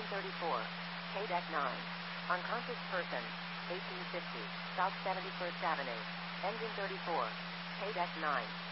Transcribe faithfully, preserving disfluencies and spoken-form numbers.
Engine thirty-four. K-Deck nine. Unconscious person. eighteen fifty. South seventy-first Avenue. Engine thirty-four. K-Deck nine.